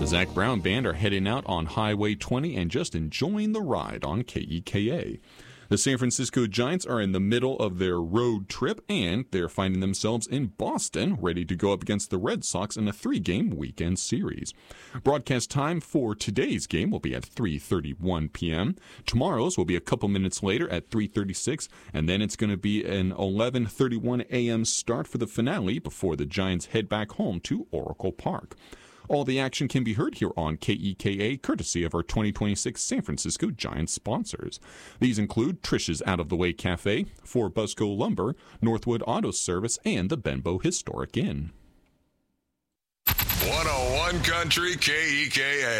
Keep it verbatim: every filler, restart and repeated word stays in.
Zac Brown Band are heading out on Highway twenty and just enjoying the ride on K E K A. The San Francisco Giants are in the middle of their road trip, and they're finding themselves in Boston, ready to go up against the Red Sox in a three-game weekend series. Broadcast time for today's game will be at three thirty-one p.m. Tomorrow's will be a couple minutes later at three thirty-six, and then it's going to be an eleven thirty-one a.m. start for the finale before the Giants head back home to Oracle Park. All the action can be heard here on K E K A, courtesy of our twenty twenty-six San Francisco Giants sponsors. These include Trish's Out of the Way Cafe, For Busco Lumber, Northwood Auto Service, and the Benbow Historic Inn. one oh one Country K E K A.